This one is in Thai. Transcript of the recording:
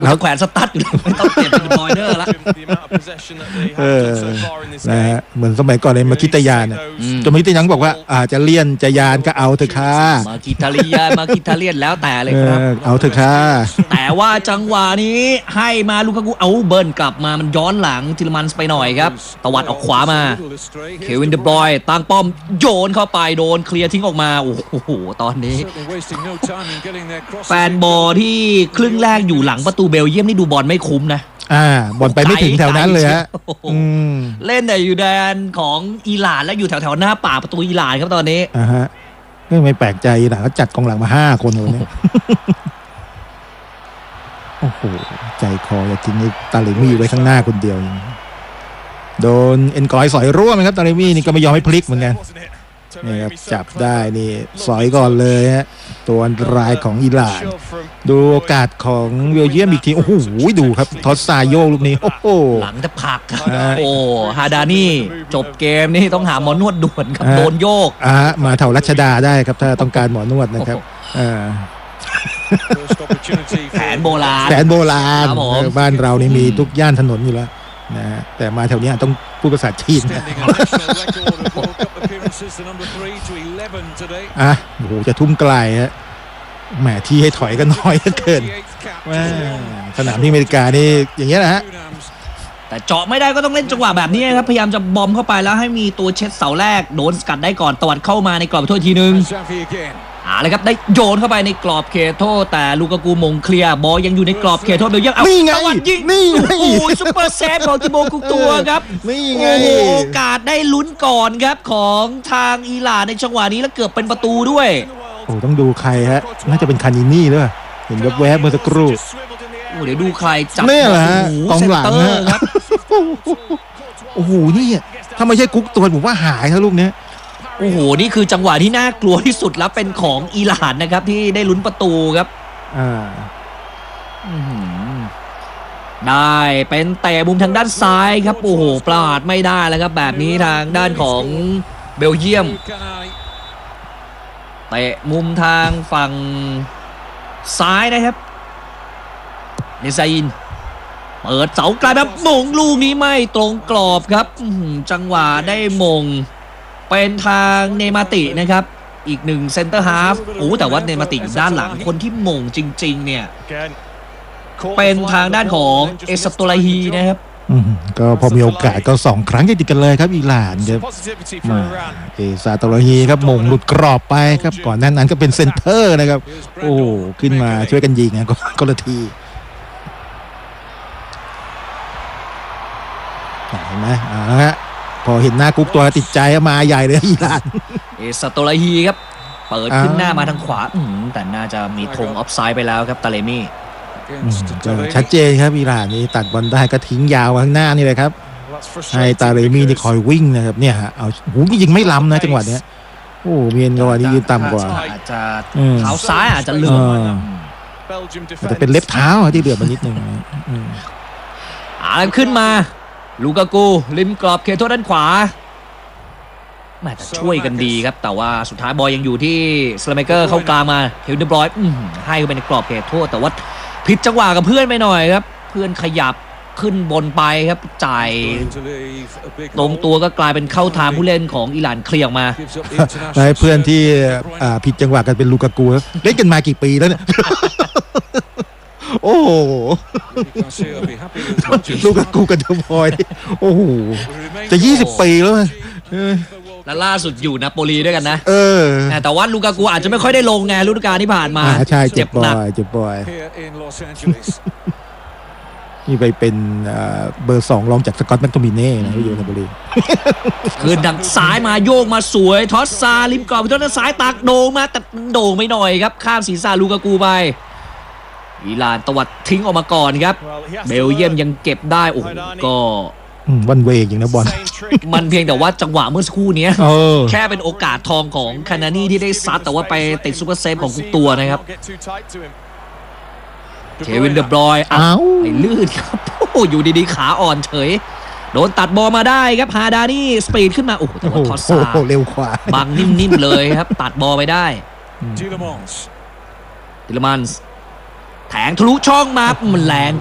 แล้วแขวนสตั๊ดอยู่ไม่ต้องเปลี่ยนเป็นบอยเดอร์แล้วนะฮะเหมือนสมัยก่อนในมาคิตยานจนมาคิตยานบอกว่าจะเลี่ยนจะยานก็เอาเถอะค่ะมาคิทาลียานมาคิทาเลียนแล้วแต่เลยครับเอาเถอะค่ะแต่ว่าจังหวะนี้ให้มาลูกากูเอาเบิร์นกลับมามันย้อนหลังทิลมันไปหน่อยครับตวัดออกขวามาเควินเดบรอยตั้งป้อมโยนเข้าไปโดนเคลียร์ทิ้งออกมาโอ้โหตอนนี้แฟนบอลที่ครึ่งแรกอยู่หลังประตูเบลเยียมนี่ดูบอลไม่คุ้มนะบอลไปไม่ถึงแถวนั้นเลยฮะเล่นแต่อยู่แดนของอิหร่านและอยู่แถวหน้าป่าประตูอิหร่านครับตอนนี้ฮะไม่แปลกใจอิหร่านเขาจัดกองหลังมา5 คนเลยเนี่ยโอ้โหใจคอจะทิ้งไอ้ตาเลมี่ไว้ข้างหน้าคนเดียวโดนเอ็นกอยสอยร่วมครับตาเลมี่นี่ก็ไม่ยอมให้พลิกเหมือนกันนี่ครับจับได้นี่สอยก่อนเลยฮะตัวอันตรายของอิหร่านดูโอกาสของเบลเยียมอีกทีโอ้โหดูครับทอสซาโยลูกนี้โอ้โหหลังจะผักโอ้ฮาดานี่จบเกมนี่ต้องหาหมอนวดด่วนครับโดนโยกมาแถวรัชดาได้ครับถ้าต้องการหมอนวดนะครับแผนโบราณบ้านเรานี่มีทุกย่านถนนอยู่แล้วนะแต่มาแถวนี้ต้องพูดภาษาจีนนะโอ้โหจะทุ่มไกลฮะแหมที่ให้ถอยกันน้อยเกินสนามที่อเมริกานี่อย่างเงี้ยนะฮะแต่เจาะไม่ได้ก็ต้องเล่นจังหวะแบบนี้ครับพยายามจะบอมเข้าไปแล้วให้มีตัวเช็ดเสาแรกโดนสกัดได้ก่อนตวัดเข้ามาในกรอบโทษทีนึงเลยครับได้โยนเข้าไปในกรอบเขตโทษแต่ลูกากูมงเคลียร์บอลยังอยู่ในกรอบเขตโทษเบลเยียมนี่ไงยิงนี่ไงโอ้ซุปเปอร์เซฟของทิโบกุกตัวครับนี่ไงโอกาสได้ลุ้นก่อนครับของทางอิหร่านในจังหวะนี้แล้วเกือบเป็นประตูด้วยโอ้ต้องดูใครฮะน่าจะเป็นคานินี่ด้วยเห็นแวบๆเมื่อสักครู่เดี๋ยวดูใครจับนี่แหละกองหลังครับโอ้โหนี่ถ้าไม่ใช่กุ๊กตัวผมว่าหายถ้าลูกนี้โอ้โหนี่คือจังหวะที่น่ากลัวที่สุดแล้วเป็นของอิหร่านนะครับที่ได้ลุ้นประตูครับได้เป็นเตะมุมทางด้านซ้ายครับโอ้โหพลาดไม่ได้แล้วครับแบบนี้ทางด้านของเบลเยียมเตะมุมทางฝั่งซ้ายนะครับเนซาอินเปิดเสาไกลแบบมงลูกนี้ไม่ตรงกรอบครับจังหวะได้มงเป็นทางเนมาตินะครับอีกหนึ่งเซนเตอร์ฮาล์ฟแต่ว่าเนมาติอยู่ด้านหลังคนที่มงจริงๆเนี่ยเป็นทางด้านของเอสโตลาฮีนะครับก็พอมีโอกาสก็2 ครั้งติดกันเลยครับอิหร่านครับเอซาโตลาฮีครับมงหลุดกรอบไปครับก่อนหน้านั้นก็เป็นเซนเตอร์นะครับโอ้ขึ้นมาช่วยกันยิงนะก็ละทีเห็นไหมพอเห็นหน้ากุ๊กตัวติดใจมาใหญ่เลยอิหร่านเอสโตลาฮีครับเปิดขึ้นหน้ามาทางขวาแต่น่าจะมีธงออฟไซด์ไปแล้วครับตาเลมี่ชัดเจนครับอิหร่านนี่ตัดบอลได้ก็ทิ้งยาวข้างหน้านี่เลยครับให้ตาเลมี่นี่คอยวิ่งนะครับเนี่ยฮะเอาหูยิงไม่ล้ำนะจังหวะนี้โอ้เมียนกว่านี่ยืนต่ำกว่าอาจจะเท้าซ้ายอาจจะเลื่อนแต่เป็นเล็บเท้าที่เดือดมานิดนึงขึ้นมาลูกากูริมกรอบเขตโทษด้านขวาแม่แต่ช่วยกันดีครับแต่ว่าสุดท้ายบอลยังอยู่ที่สไลเมเกอร์เข้ากลางมาเฮลเดบรอยให้ไปในกรอบเขตโทษแต่ว่าผิดจังหวะกับเพื่อนไปหน่อยครับเพื่อนขยับขึ้นบนไปครับจ่ายตรงตัวก็กลายเป็นเข้าทางผู้เล่นของอิหร่านเคลียร์มาให้เพื่อนที่ผิดจังหวะกันเป็นลูกากูเล่นกันมากี่ปีแล้วเนี่ยโอ้โหลูกากูกับเดบรอยโอ้โหจะ20 ปีแล้วและล่าสุดอยู่นาโปลีด้วยกันนะแต่ว่าลูกากูอาจจะไม่ค่อยได้ลงไงฤดูกาลที่ผ่านมาใช่เจ็บบ่อยนี่ไปเป็นเบอร์2รองจากสกอตแมคโทมิเน่นะอยู่นาโปลีคืนดังซ้ายมาโยกมาสวยทอสซาริมกรอบทอสซ้ายตักโด่งมาแต่โด่งไม่หน่อยครับข้ามศีรษะลูกากูไปอิหร่านตวัดทิ้งออกมาก่อนครับเบลเยียมยังเก็บได้โอ้ก็วันเวกอย่างนะบอลมันเพียงแต่ว่าจังหวะเมื่อสักครู่นี้แค่เป็นโอกาสทองของคานานี่ที่ได้ซัดแต่ว่าไปติดซุปเปอร์เซฟของกุ๊กตัวนะครับเควินเดบรอยไอ้ลื่นครับโอ้อยู่ดีๆขาอ่อนเฉยโดนตัดบอลมาได้ครับฮาดานี่สปีดขึ้นมาโอ้แต่ว่าทอสซาเร็วกว่าบังนิ่มๆเลยครับตัดบอลไปได้ทิลมันส์แทงทะลุช่องมามันแรง